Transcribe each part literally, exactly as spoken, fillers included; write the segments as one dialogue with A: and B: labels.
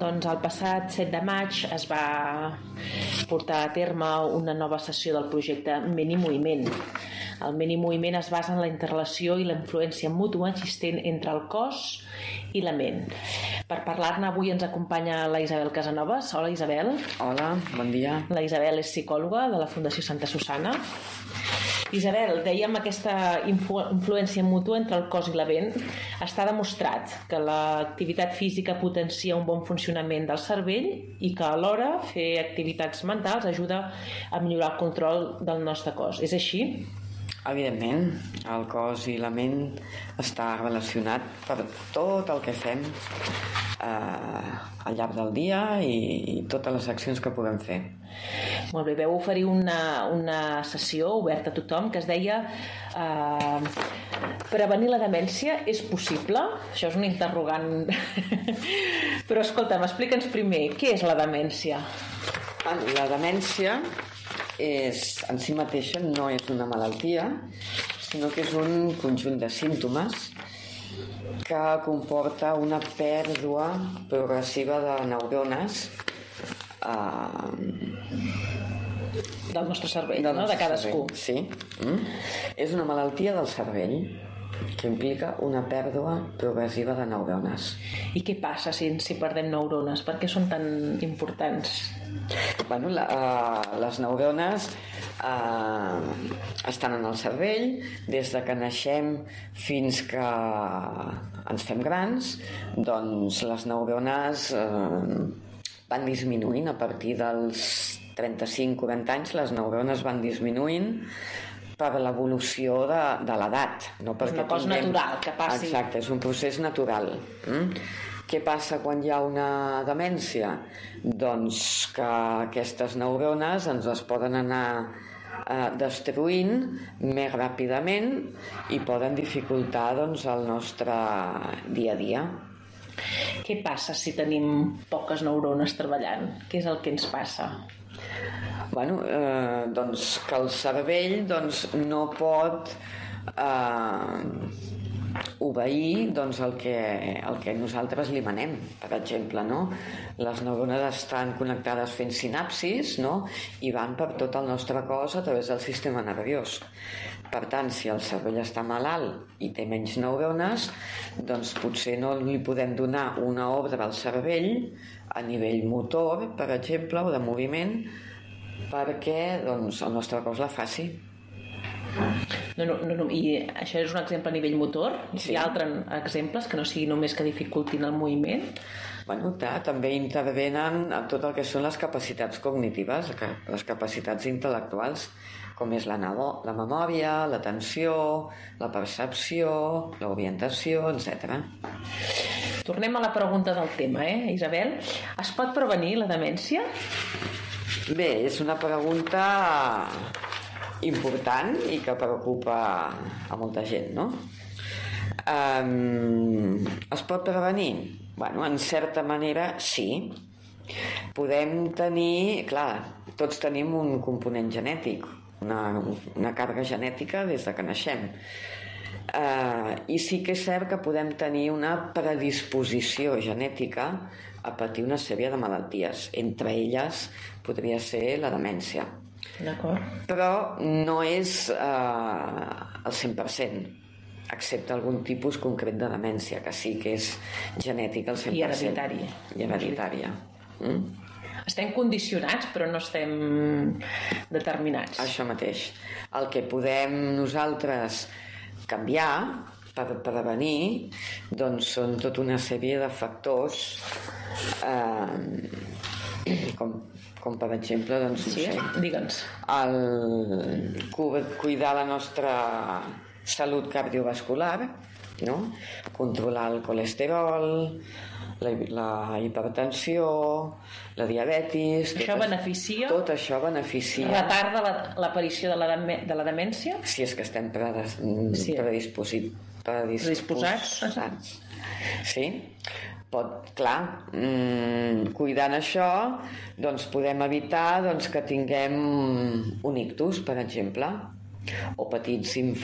A: Doncs el passat set de maig es va portar a terme una nova sessió del projecte Ment i Moviment. El ment i moviment es basa en la interrelació i la influència mútua existent entre el cos i la ment. Per parlar-ne avui ens acompanya la Isabel Casanovas. Hola, Isabel.
B: Hola, bon dia.
A: La Isabel és psicòloga de la Fundació Santa Susana. Isabel, dèiem aquesta influ influència mútua entre el cos i la ment. Està demostrat que l'activitat física potencia un bon funcionament del cervell i que alhora fer activitats mentals ajuda a millorar el control del nostre cos. És així?
B: Evidentment, el cos i la ment està relacionat per tot el que fem eh, al llarg del dia i, i totes les accions que puguem fer.
A: Molt bé, vau oferir una, una sessió oberta a tothom que es deia eh, prevenir la demència és possible? Això és un interrogant. Però escolta'm, explica'ns primer, què és la demència?
B: La demència és, en si mateixa no és una malaltia, sinó que és un conjunt de símptomes que comporta una pèrdua progressiva de neurones eh,
A: del nostre cervell, del no? Nostre de cadascú.
B: Cervell. Sí. Mm. És una malaltia del cervell que implica una pèrdua progressiva de neurones.
A: I què passa si, si perdem neurones? Per què són tan importants?
B: Bueno, la, uh, les neurones uh, estan en el cervell des de que naixem fins que ens fem grans. Doncs les neurones uh, van disminuint a partir dels trenta-cinc a quaranta anys. Les neurones van disminuint per l'evolució de, de l'edat, no perquè
A: és una cosa tinguem... natural que passi.
B: Exacte, és un procés natural. Mm? Què passa quan hi ha una demència? Doncs que aquestes neurones ens les poden anar eh, destruint més ràpidament i poden dificultar doncs, el nostre dia a dia.
A: Què passa si tenim poques neurones treballant? Què és el que ens passa?
B: Bueno, eh, doncs que el cervell doncs, no pot eh, obeir doncs, el, que, el que nosaltres li manem, per exemple, no? Les neurones estan connectades fent sinapsis, no? I van per tot el nostre cos a través del sistema nerviós. Per tant, si el cervell està malalt i té menys neurones, doncs potser no li podem donar una ordre al cervell a nivell motor, per exemple, o de moviment, perquè doncs, el nostre cos la faci.
A: No, no, no, no. I això és un exemple a nivell motor?
B: Sí.
A: Hi ha altres exemples que no sigui només que dificultin el moviment?
B: Bueno, clar, també intervenen a tot el que són les capacitats cognitives, les capacitats intel·lectuals, com és la, la memòria, l'atenció, la percepció, l'orientació, etcètera.
A: Tornem a la pregunta del tema, eh, Isabel? Es pot prevenir la demència?
B: Bé, és una pregunta important i que preocupa a molta gent, no? Um, es pot prevenir? Bueno, en certa manera, sí. Podem tenir... Clar, tots tenim un component genètic, una, una càrrega genètica des de que naixem. Uh, I sí que és cert que podem tenir una predisposició genètica a patir una sèrie de malalties. Entre elles podria ser la demència.
A: D'acord.
B: Però no és uh, el cent per cent, excepte algun tipus concret de demència, que sí que és genètica al cent per cent.
A: I hereditària.
B: I hereditària. Mm?
A: Estem condicionats, però no estem determinats.
B: Això mateix. El que podem nosaltres canviar per prevenir doncs són tota una sèrie de factors eh, com, com per exemple doncs,
A: sí,
B: no sé,
A: digue'ns.
B: El cuidar la nostra salut cardiovascular, no? Controlar el colesterol, la, la hipertensió, la diabetis.
A: Això tot beneficia?
B: Tot això beneficia.
A: Retarda l'aparició de, la, de la demència?
B: Si és que estem predis, sí. predisposits.
A: Predisposats.
B: Sí. Pot, clar, mmm, cuidant això, doncs podem evitar doncs, que tinguem un ictus, per exemple, o petits inf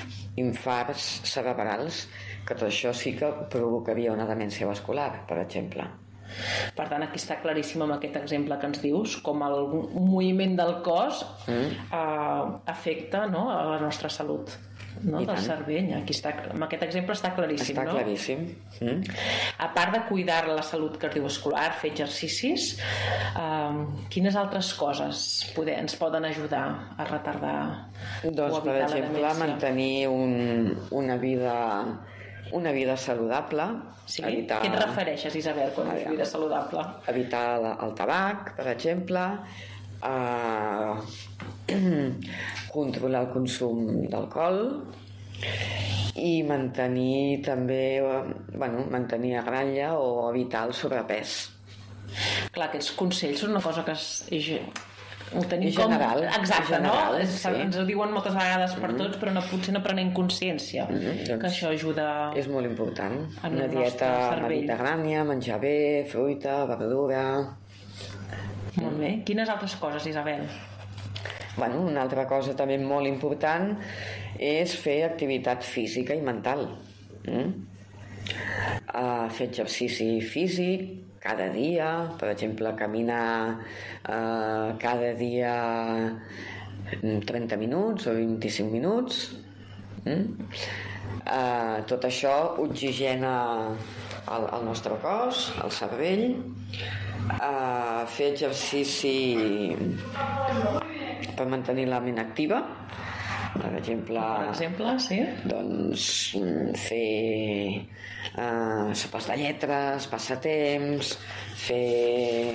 B: infarts cerebrals, que tot això sí que provocaria una demència vascular, per exemple.
A: Per tant, aquí està claríssim amb aquest exemple que ens dius, com el moviment del cos mm. eh, afecta, no?, a la nostra salut, no?, del cervell. Aquí està, amb aquest exemple està claríssim,
B: està
A: no?
B: claríssim. Mm.
A: A part de cuidar la salut cardiovascular, fer exercicis, eh, quines altres coses poder, ens poden ajudar a retardar
B: doncs,
A: o evitar
B: per exemple,
A: la demència?
B: mantenir un, una vida una vida saludable.
A: Sí?
B: Evitar...
A: Què et refereixes, Isabel, quan dius vida saludable?
B: Evitar el tabac, per exemple, eh, controlar el consum d'alcohol i mantenir també, bueno, mantenir a ratlla o evitar el sobrepès.
A: Clar, aquests consells són una cosa que és... ho tenim
B: en general,
A: com... Exacte,
B: general,
A: no?
B: Sí.
A: Ens ho diuen moltes vegades per tots, però no, potser no prenem consciència,
B: mm-hmm, doncs
A: que això ajuda...
B: És molt important.
A: En
B: una dieta mediterrània, menjar bé, fruita, verdura...
A: Molt bé. Quines altres coses, Isabel?
B: Bueno, una altra cosa també molt important és fer activitat física i mental. Mm? Uh, fer exercici físic cada dia, per exemple, caminar uh, cada dia trenta minuts o vint-i-cinc minuts. Mm? Uh, tot això oxigena el, el nostre cos, el cervell. Uh, fer exercici per mantenir la ment activa, per exemple,
A: per exemple sí?
B: doncs fer uh, sopes de lletres, passatemps, fer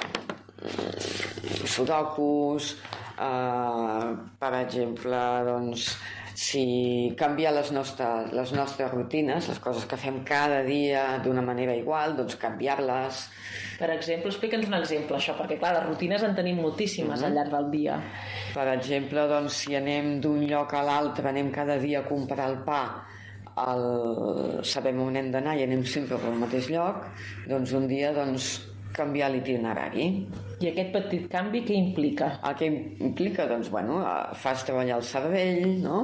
B: sudokus, uh, per exemple, doncs si canviar les nostres, les nostres rutines, les coses que fem cada dia d'una manera igual, doncs canviar-les.
A: Per exemple, explica'ns un exemple, això, perquè clar, les rutines en tenim moltíssimes mm-hmm. al llarg del dia.
B: Per exemple, doncs, si anem d'un lloc a l'altre, anem cada dia a comprar el pa, el... sabem on hem d'anar i anem sempre pel mateix lloc, doncs un dia doncs, canviar l'itinerari.
A: I aquest petit canvi què implica?
B: El que implica, doncs, bueno, fas treballar el cervell, no?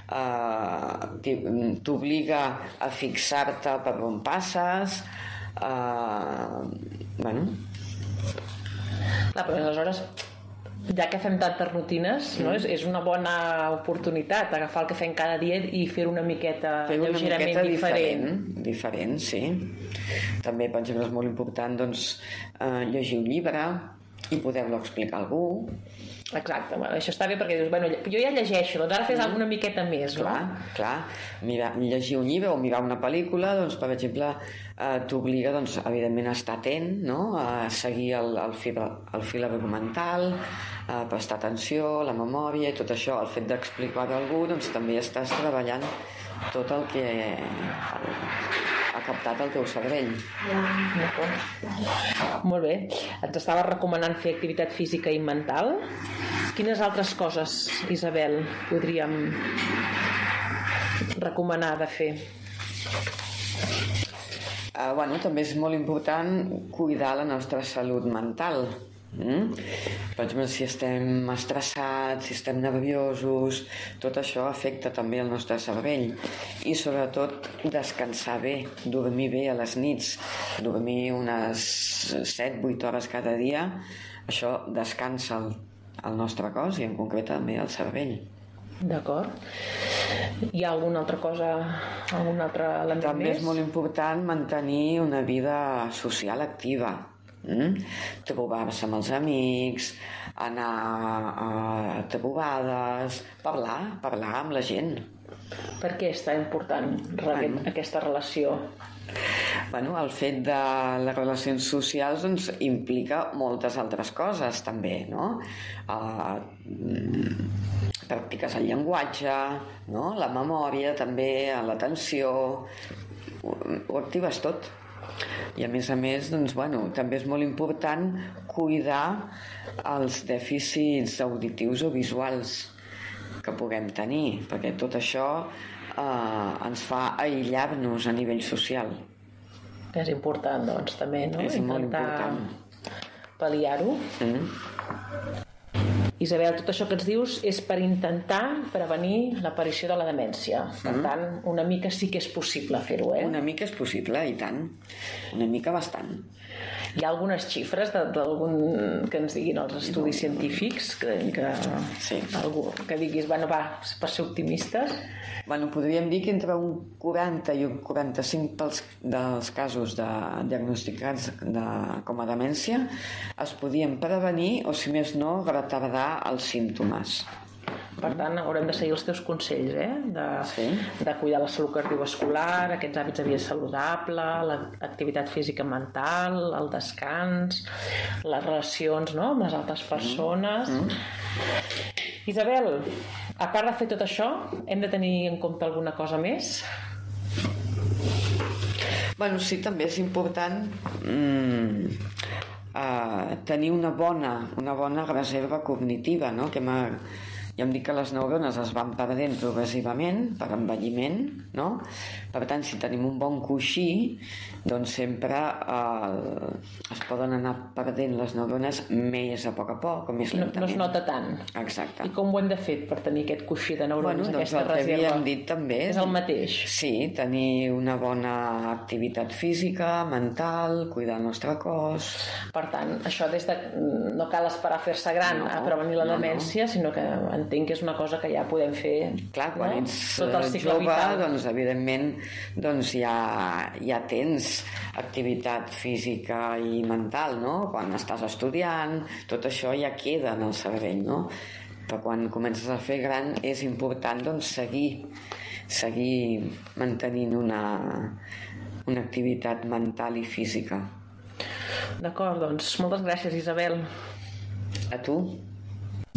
B: Uh, t'obliga a fixar-te per on passes, uh, bueno...
A: Clar, però aleshores, ja que fem tantes rutines, no? és, és una bona oportunitat agafar el que fem cada dia i fer una miqueta
B: fer una
A: lleugerament
B: miqueta
A: diferent.
B: diferent. Diferent, sí. També, per exemple, és molt important doncs, eh, llegir un llibre i poder-lo explicar a algú.
A: Exacte, bueno, això està bé perquè dius, bueno, jo ja llegeixo, doncs ara fes mm. alguna miqueta més,
B: clar,
A: no?
B: Clar, mirar, llegir un llibre o mirar una pel·lícula, doncs, per exemple, eh, t'obliga, doncs, evidentment, a estar atent, no? A seguir el, el, fil, el fil argumental, a prestar atenció, la memòria i tot això. El fet d'explicar-ho a algú, doncs, també estàs treballant tot el que ha captat el teu cervell.
A: Molt bé. Ens estava recomanant fer activitat física i mental. Quines altres coses, Isabel, podríem recomanar de fer?
B: Uh, bueno, també és molt important cuidar la nostra salut mental. Mm? Per exemple, si estem estressats, si estem nerviosos, tot això afecta també el nostre cervell. I sobretot descansar bé, dormir bé a les nits, dormir unes set vuit hores cada dia. Això descansa el, el nostre cos i en concret també el cervell.
A: D'acord. Hi ha alguna altra cosa, algun altre element
B: també
A: més?
B: És molt important mantenir una vida social activa. Mm? Trobar-se amb els amics, anar a trobades, parlar, parlar amb la gent.
A: Per què és tan important bueno. aquesta relació?
B: Bueno, el fet de les relacions socials doncs, implica moltes altres coses també, no? Uh, practiques el llenguatge, no? La memòria també, l'atenció, ho, ho actives tot. I a més a més, doncs, bueno, també és molt important cuidar els dèficits auditius o visuals que puguem tenir, perquè tot això eh, ens fa aïllar-nos a nivell social.
A: Que és important, doncs, també, no?
B: És
A: Intentar
B: molt important
A: pal·liar-ho.
B: Mm.
A: Isabel, tot això que ens dius és per intentar prevenir l'aparició de la demència. Per mm. tant, una mica sí que és possible fer-ho, eh?
B: Una mica és possible, i tant. Una mica bastant.
A: Hi ha algunes xifres d'algun que ens diguin els estudis científics que, que,
B: sí.
A: algú, que diguis, bueno, va, per ser optimistes?
B: Bueno, podríem dir que entre un quaranta i un quaranta-cinc pels, dels casos de, diagnosticats de, com a demència es podien prevenir o, si més no, retardar els símptomes.
A: Per tant, haurem de seguir els teus consells, eh? De,
B: sí.
A: de cuidar la salut cardiovascular, aquests hàbits de vida saludable, l'activitat física mental, el descans, les relacions, no?, amb les altres persones. Mm. Mm. Isabel, a part de fer tot això, hem de tenir en compte alguna cosa més?
B: Bueno, sí, també és important mm, uh, tenir una bona, una bona reserva cognitiva, no?, que m'ha... Ja em dic que les neurones es van perdent progressivament per envelliment, no? Per tant, si tenim un bon coixí, doncs sempre eh, es poden anar perdent les neurones més a poc a poc o més lentament.
A: No, no es nota tant.
B: Exacte.
A: I com ho hem de fer per tenir aquest coixí de neurones,
B: bueno, doncs
A: aquesta reserva?
B: El que havíem dit també
A: és el mateix.
B: Sí, tenir una bona activitat física, mental, cuidar el nostre cos.
A: Per tant, això des de... no cal esperar a fer-se gran no, a prevenir la
B: no,
A: demència, no. sinó que entenc que és una cosa que ja podem fer.
B: Clar, quan
A: no?
B: ets jove, vital. doncs evidentment doncs ja, ja tens activitat física i mental, no? Quan estàs estudiant, tot això ja queda en el cervell, no? Però quan comences a fer gran és important doncs seguir, seguir mantenint una, una activitat mental i física.
A: D'acord, doncs moltes gràcies, Isabel.
B: A tu.